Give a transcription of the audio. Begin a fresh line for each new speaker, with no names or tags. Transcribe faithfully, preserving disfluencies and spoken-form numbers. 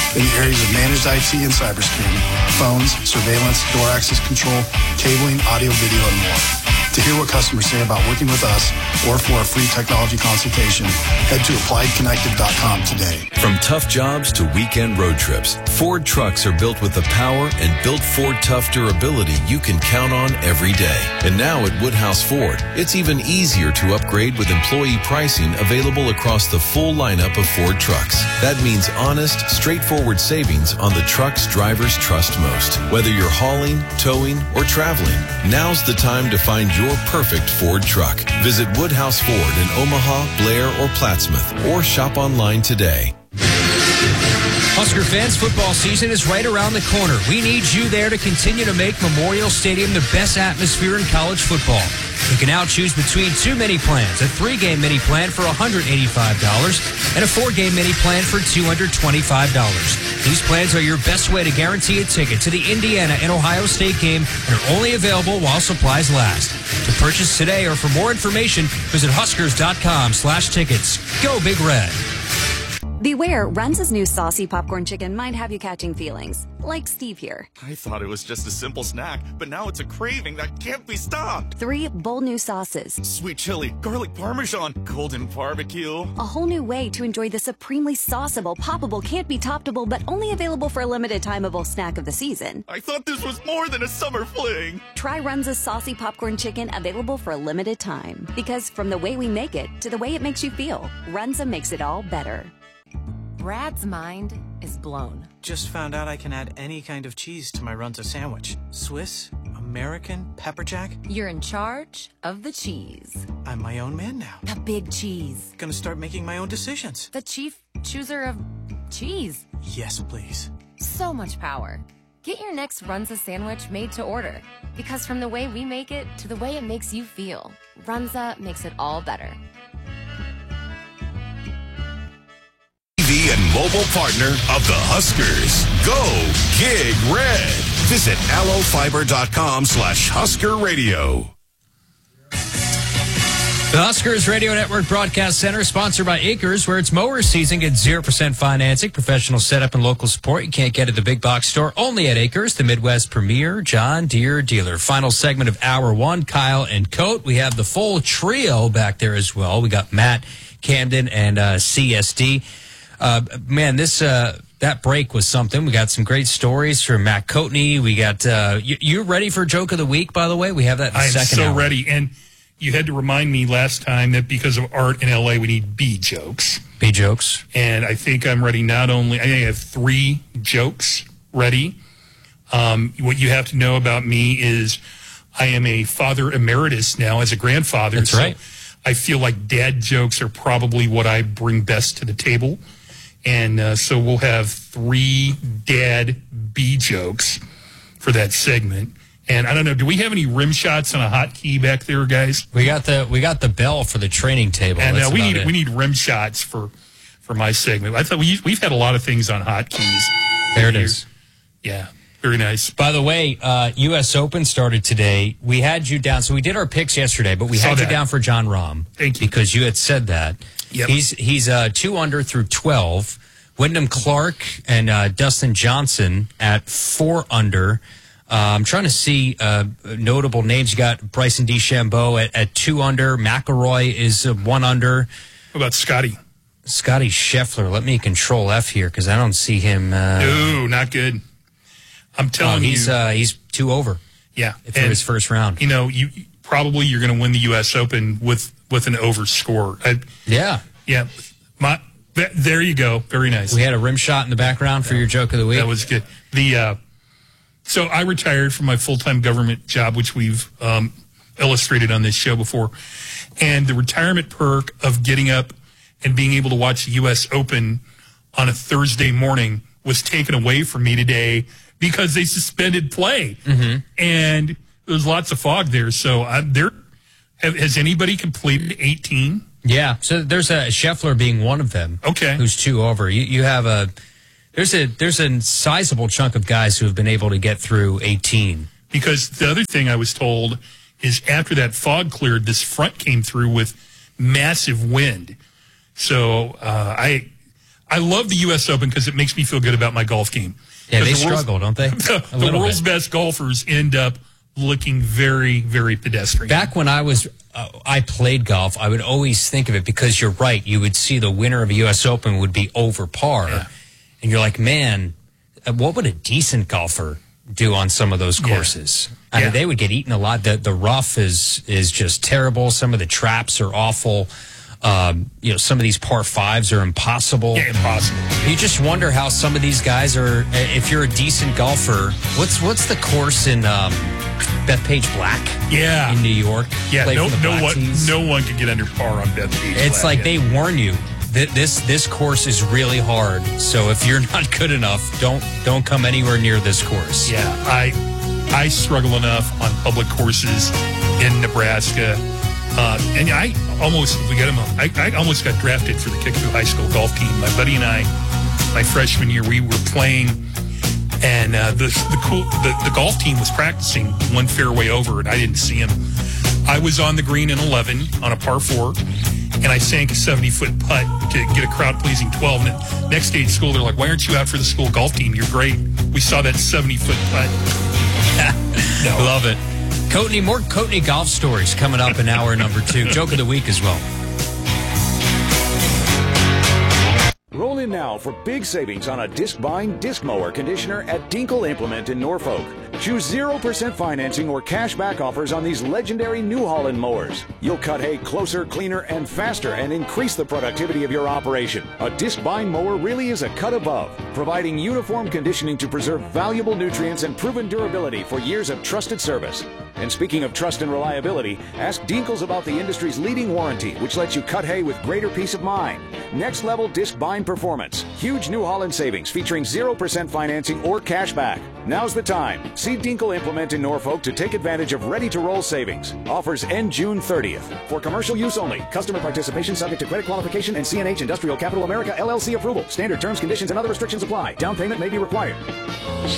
in the areas of managed I T and cybersecurity, phones, surveillance, door access control, cabling, audio, video, and more. To hear what customers say about working with us or for a free technology consultation, head to applied connected dot com today.
From tough jobs to weekend road trips, Ford trucks are built with the power and built Ford Tough durability you can count on every day. And now at Woodhouse Ford, it's even easier to upgrade with employee pricing available across the full lineup of Ford trucks. That means honest, straightforward savings on the trucks drivers trust most. Whether you're hauling, towing, or traveling, now's the time to find your perfect Ford truck. Visit Woodhouse Ford in Omaha, Blair, or Plattsmouth, or shop online today.
Husker fans, football season is right around the corner. We need you there to continue to make Memorial Stadium the best atmosphere in college football. You can now choose between two mini plans, a three-game mini plan for one hundred eighty-five dollars and a four-game mini plan for two hundred twenty-five dollars. These plans are your best way to guarantee a ticket to the Indiana and Ohio State game and are only available while supplies last. To purchase today or for more information, visit huskers.com slash tickets. Go Big Red.
Beware, Runza's new saucy popcorn chicken might have you catching feelings, like Steve here.
I thought it was just a simple snack, but now it's a craving that can't be stopped.
Three bold new sauces.
Sweet chili, garlic parmesan, golden barbecue.
A whole new way to enjoy the supremely sauceable, poppable, can't be toppable, but only available for a limited timeable snack of the season.
I thought this was more than a summer fling.
Try Runza's saucy popcorn chicken, available for a limited time. Because from the way we make it to the way it makes you feel, Runza makes it all better.
Brad's mind is blown.
Just found out I can add any kind of cheese to my Runza sandwich. Swiss, American, pepper jack.
You're in charge of the cheese.
I'm my own man now.
The big cheese.
Gonna start making my own decisions.
The chief chooser of cheese.
Yes, please.
So much power. Get your next Runza sandwich made to order. Because from the way we make it to the way it makes you feel, Runza makes it all better.
And mobile partner of the Huskers. Go Gig Red. Visit allofiber.com slash Husker Radio.
The Huskers Radio Network Broadcast Center, sponsored by Acres, where it's mower season. Get zero percent financing, professional setup, and local support you can't get at the big box store. Only at Acres, the Midwest premier John Deere dealer. Final segment of hour one, Kyle and Coat. We have the full trio back there as well. We got Matt, Camden, and uh, C S D. Uh, man, this uh, that break was something. We got some great stories from Matt Coatney. We got uh, you, you ready for Joke of the Week? By the way, we have that in the
I'm
second
so
hour.
ready. And you had to remind me last time that because of art in L A, we need B jokes.
B jokes.
And I think I'm ready. Not only I think I have three jokes ready. Um, what you have to know about me is I am a father emeritus now as a grandfather.
That's
so
right.
I feel like dad jokes are probably what I bring best to the table. And uh, so we'll have three dad B jokes for that segment. And I don't know, do we have any rim shots on a hotkey back there, guys?
We got the we got the bell for the training table.
And uh, we need
it.
we need rim shots for for my segment. I thought we we've had a lot of things on hotkeys.
There it is.
Yeah, very nice.
By the way, uh, U S Open started today. We had you down, so we did our picks yesterday, but we
Saw
had
that.
you down for John Rahm.
Thank you.
Because you had said that.
Yep.
He's he's uh, two under through twelve. Wyndham Clark and uh, Dustin Johnson at four under. Uh, I'm trying to see uh, notable names. You got Bryson DeChambeau at, at two under. McIlroy is uh, one under.
What about Scotty?
Scotty Scheffler. Let me control F here because I don't see him. Uh,
no, not good. I'm telling
oh, he's,
you.
Uh, he's two over.
Yeah.
For
and,
his first round.
You know, you probably you're going to win the U S Open with, with an over score. I,
yeah.
Yeah. My... There you go. Very nice.
We had a rim shot in the background for your joke of the week.
That was good. The uh, so I retired from my full-time government job, which we've um, illustrated on this show before, and the retirement perk of getting up and being able to watch the U S Open on a Thursday morning was taken away from me today because they suspended play,
mm-hmm.
and there's lots of fog there. So I'm there. Have, has anybody completed eighteen?
Yeah, so there's a Scheffler being one of them.
Okay,
who's two over. You, you have a there's a there's a sizable chunk of guys who have been able to get through eighteen.
Because the other thing I was told is after that fog cleared, this front came through with massive wind. So uh, I I love the U S Open because it makes me feel good about my golf game.
Yeah, they the struggle, don't they?
The, the world's
bit.
best golfers end up looking very, very pedestrian.
Back when I was, uh, I played golf, I would always think of it because you're right. You would see the winner of a U S Open would be over par. Yeah. And you're like, man, what would a decent golfer do on some of those courses? Yeah. I yeah. mean, they would get eaten a lot. The, the rough is, is just terrible. Some of the traps are awful. Um, you know, some of these par fives are impossible.
Yeah, impossible.
You just wonder how some of these guys are. If you're a decent golfer, what's what's the course in um, Bethpage Black?
Yeah,
in New York.
Yeah, no, no one, no one can get under par on Bethpage Black.
It's like
yet.
They warn you that this this course is really hard. So if you're not good enough, don't don't come anywhere near this course.
Yeah, I I struggle enough on public courses in Nebraska. Uh, and I almost, we got him. I, I almost got drafted for the Kickapoo High School golf team. My buddy and I, my freshman year, we were playing, and uh, the the cool the, the golf team was practicing one fairway over, and I didn't see him. I was on the green in eleven on a par four, and I sank a seventy foot putt to get a crowd pleasing twelve. And the next day at school, they're like, "Why aren't you out for the school golf team? You're great. We saw that seventy foot putt."
No. Love it. Coatney, more Coatney golf stories coming up in hour number two. Joke of the week as well.
Roll in now for big savings on a disc-bind disc mower conditioner at Dinkle Implement in Norfolk. Choose zero percent financing or cash back offers on these legendary New Holland mowers. You'll cut hay closer, cleaner, and faster and increase the productivity of your operation. A disc-bind mower really is a cut above, providing uniform conditioning to preserve valuable nutrients and proven durability for years of trusted service. And speaking of trust and reliability, ask Dinkles about the industry's leading warranty, which lets you cut hay with greater peace of mind. Next level disc bind performance. Huge New Holland savings featuring zero percent financing or cash back. Now's the time. See Dinkle Implement in Norfolk to take advantage of ready-to-roll savings. Offers end June thirtieth. For commercial use only. Customer participation subject to credit qualification and C N H Industrial Capital America L L C approval. Standard terms, conditions, and other restrictions apply. Down payment may be required.